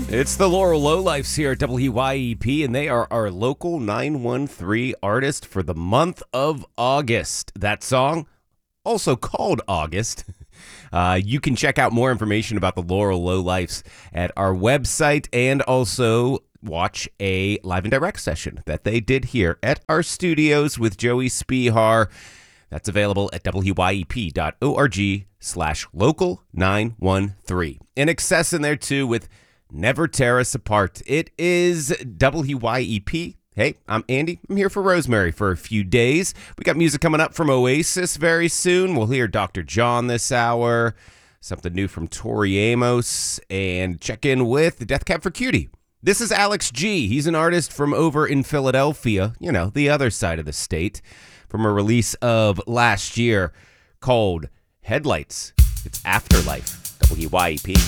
It's the Laurel Lowlifes here at WYEP, and they are our local 913 artist for the month of August. That song, also called August. You can check out more information about the Laurel Lowlifes at our website and also watch a live and direct session that they did here at our studios with Joey Spihar. That's available at wyep.org/local913. In excess in there too with Never Tear Us Apart. It is WYEP. Hey, I'm Andy. I'm here for Rosemary for a few days. We got music coming up from Oasis very soon. We'll hear Dr. John this hour, something new from Tori Amos, and check in with the Death Cab for Cutie. This is Alex G. He's an artist from over in Philadelphia, you know, the other side of the state, from a release of last year called Headlights. It's Afterlife. WYEP.